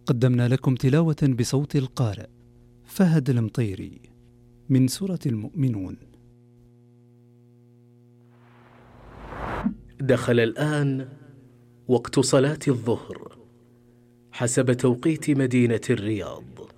قدمنا لكم تلاوة بصوت القارئ فهد المطيري من سورة المؤمنون. دخل الآن وقت صلاة الظهر حسب توقيت مدينة الرياض.